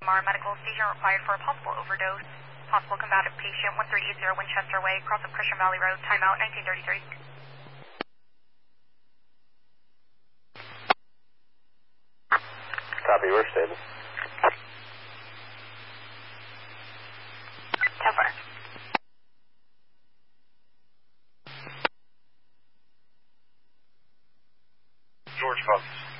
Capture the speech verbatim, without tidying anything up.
Mar medical station required for a possible overdose. Possible combative patient, one three eight zero Winchester Way, across of Christian Valley Road, timeout nineteen thirty-three. Copy, we're stable. ten four. George Fox.